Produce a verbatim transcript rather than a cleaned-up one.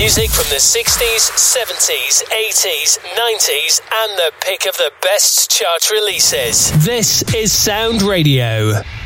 Music from the sixties, seventies, eighties, nineties, and the pick of the best chart releases. This is Sound Radio.